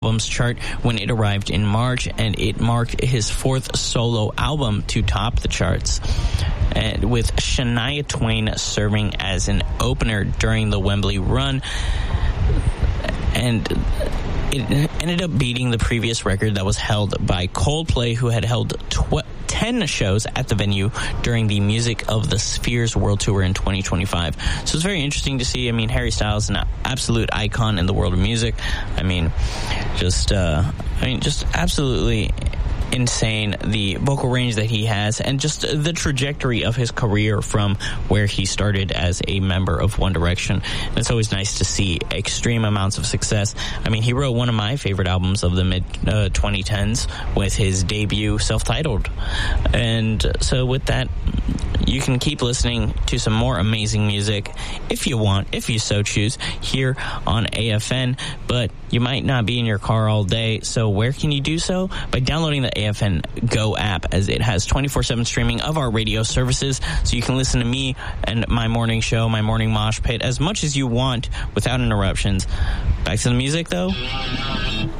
albums chart when it arrived in March, and it marked his fourth solo album to top the charts, and with Shania Twain serving as an opener during the Wembley run, and it ended up beating the previous record that was held by Coldplay, who had held 10 shows at the venue during the Music of the Spheres World Tour in 2025. So it's very interesting to see. I mean, Harry Styles is an absolute icon in the world of music. I mean, just absolutely insane, the vocal range that he has, and just the trajectory of his career from where he started as a member of One Direction. And it's always nice to see extreme amounts of success. I mean, he wrote one of my favorite albums of the mid-2010s with his debut self-titled. And so with that, you can keep listening to some more amazing music if you want, if you so choose, here on AFN. But you might not be in your car all day, so where can you do so? By downloading the AFN Go app, as it has 24/7 streaming of our radio services, so you can listen to me and my morning show, my morning mosh pit, as much as you want without interruptions. Back to the music, though.